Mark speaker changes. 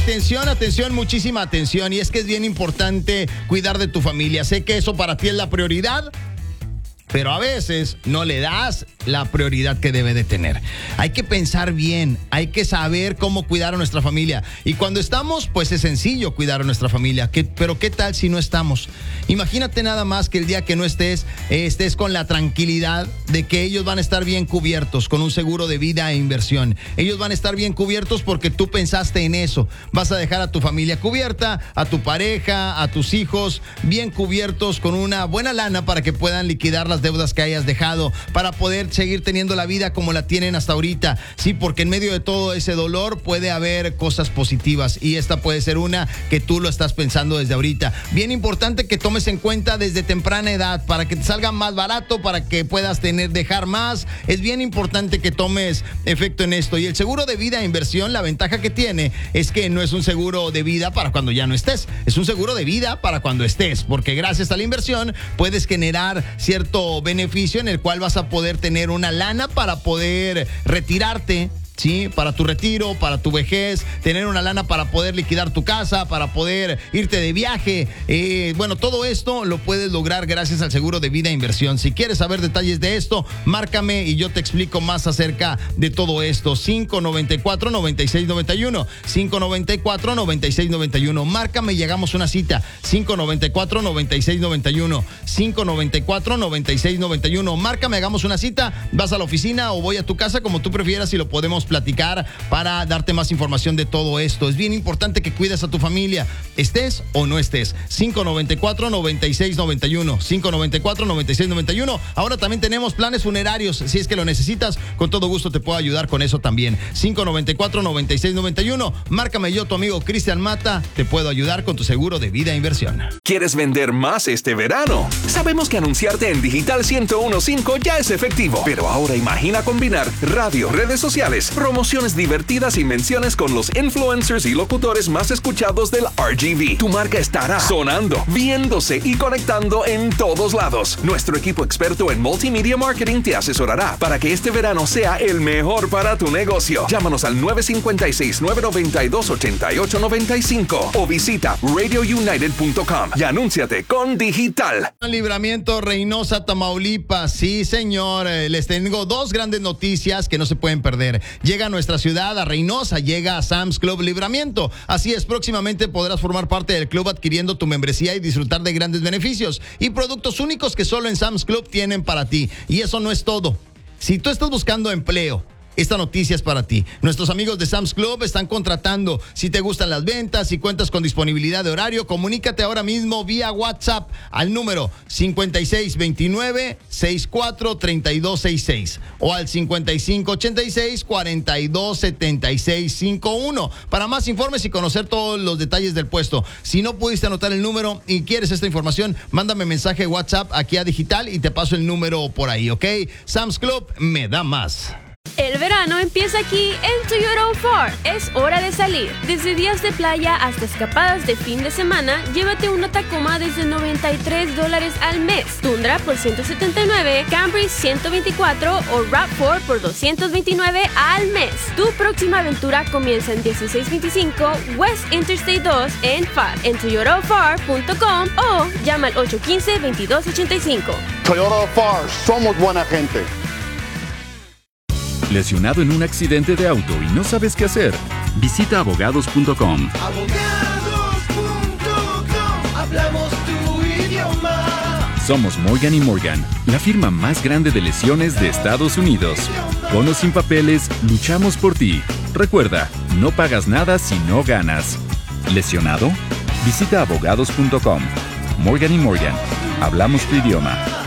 Speaker 1: atención, muchísima atención. Y es que es bien importante cuidar de tu familia. Sé que eso para ti es la prioridad, pero a veces no le das la prioridad que debe de tener. Hay que pensar bien, hay que saber cómo cuidar a nuestra familia. Y cuando estamos, pues es sencillo cuidar a nuestra familia. Pero ¿qué tal si no estamos? Imagínate nada más que el día que no estés con la tranquilidad de que ellos van a estar bien cubiertos con un seguro de vida e inversión. Ellos van a estar bien cubiertos porque tú pensaste en eso. Vas a dejar a tu familia cubierta, a tu pareja, a tus hijos bien cubiertos con una buena lana para que puedan liquidar las deudas que hayas dejado, para poder seguir teniendo la vida como la tienen hasta ahorita. Sí, porque en medio de todo ese dolor puede haber cosas positivas y esta puede ser una que tú lo estás pensando desde ahorita. Bien importante que tomes en cuenta desde temprana edad para que te salga más barato, para que puedas dejar más. Es bien importante que tomes efecto en esto. Y el seguro de vida e inversión, la ventaja que tiene es que no es un seguro de vida para cuando ya no estés, es un seguro de vida para cuando estés, porque gracias a la inversión puedes generar cierto beneficio en el cual vas a poder tener una lana para poder retirarte, ¿sí? Para tu retiro, para tu vejez, tener una lana para poder liquidar tu casa, para poder irte de viaje. Bueno, todo esto lo puedes lograr gracias al seguro de vida e inversión. Si quieres saber detalles de esto, márcame y yo te explico más acerca de todo esto. 594-9691. 594-9691. Márcame y hagamos una cita. 594-9691. 594-9691. Márcame, hagamos una cita. Vas a la oficina o voy a tu casa, como tú prefieras, y lo podemos platicar para darte más información de todo esto. Es bien importante que cuides a tu familia, estés o no estés. 594-9691. 594-9691. Ahora también tenemos planes funerarios. Si es que lo necesitas, con todo gusto te puedo ayudar con eso también. 594-9691. Márcame, yo, tu amigo Cristian Mata, te puedo ayudar con tu seguro de vida e inversión.
Speaker 2: ¿Quieres vender más este verano? Sabemos que anunciarte en Digital 101.5 ya es efectivo, pero ahora imagina combinar radio, redes sociales, promociones divertidas y menciones con los influencers y locutores más escuchados del RGV. Tu marca estará sonando, viéndose y conectando en todos lados. Nuestro equipo experto en multimedia marketing te asesorará para que este verano sea el mejor para tu negocio. Llámanos al 956-992-8895 o visita radiounited.com y anúnciate con Digital.
Speaker 1: Libramiento, Reynosa, Tamaulipas. Sí, señor. Les tengo dos grandes noticias que no se pueden perder. Llega a nuestra ciudad, a Reynosa, llega a Sam's Club Libramiento. Así es, próximamente podrás formar parte del club adquiriendo tu membresía y disfrutar de grandes beneficios y productos únicos que solo en Sam's Club tienen para ti. Y eso no es todo. Si tú estás buscando empleo, esta noticia es para ti. Nuestros amigos de Sam's Club están contratando. Si te gustan las ventas, si cuentas con disponibilidad de horario, comunícate ahora mismo vía WhatsApp al número 5629-643266 o al 5586-427651 para más informes y conocer todos los detalles del puesto. Si no pudiste anotar el número y quieres esta información, mándame mensaje WhatsApp aquí a Digital y te paso el número por ahí, ¿ok? Sam's Club me da más.
Speaker 3: El verano empieza aquí en Toyota Ford. Es hora de salir. Desde días de playa hasta escapadas de fin de semana, llévate una Tacoma desde $93 al mes, Tundra por $179, Camry 124 o RAV4 por $229 al mes. Tu próxima aventura comienza en 1625 West Interstate 2 en FAR, en toyotafar.com o llama al 815-2285.
Speaker 4: Toyota FAR, somos buena gente.
Speaker 5: ¿Lesionado en un accidente de auto y no sabes qué hacer? Visita abogados.com.
Speaker 6: Abogados.com, hablamos tu idioma.
Speaker 5: Somos Morgan & Morgan, la firma más grande de lesiones de Estados Unidos. Con o sin papeles, luchamos por ti. Recuerda, no pagas nada si no ganas. ¿Lesionado? Visita abogados.com. Morgan & Morgan, hablamos tu idioma.